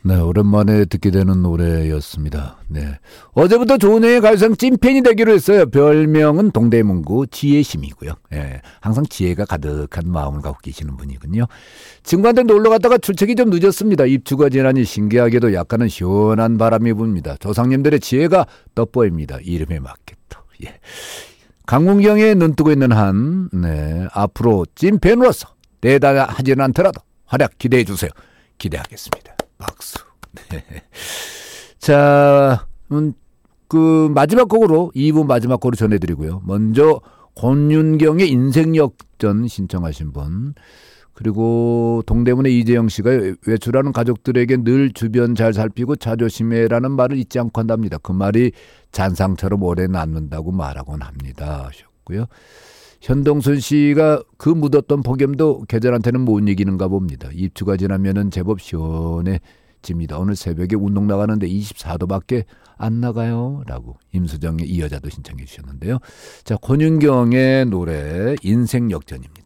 네, 오랜만에 듣게 되는 노래였습니다. 네, 어제부터 조은혜의 가요상 찐팬이 되기로 했어요. 별명은 동대문구 지혜심이고요. 예, 항상 지혜가 가득한 마음을 갖고 계시는 분이군요. 친구한테 놀러 갔다가 출첵이 좀 늦었습니다. 입추가 지나니 신기하게도 약간은 시원한 바람이 붑니다. 조상님들의 지혜가 돋보입니다. 이름에 맞게 또. 예. 강문경에 눈뜨고 있는 한, 네, 앞으로 찐팬으로서 대단하지는 않더라도 활약 기대해 주세요. 기대하겠습니다. 박수. 네. 자, 그 마지막 곡으로 2부 마지막 곡으로 전해드리고요. 먼저 권윤경의 인생역전 신청하신 분, 그리고 동대문의 이재영 씨가 외출하는 가족들에게 늘 주변 잘 살피고 자조심해라는 말을 잊지 않고 한답니다. 그 말이 잔상처럼 오래 남는다고 말하곤 합니다 하셨고요. 현동순 씨가 그 묻었던 폭염도 계절한테는 못 이기는가 봅니다. 입추가 지나면은 제법 시원해집니다. 오늘 새벽에 운동 나가는데 24도밖에 안 나가요 라고 임수정의 이 여자도 신청해 주셨는데요. 자, 권윤경의 노래 인생역전입니다.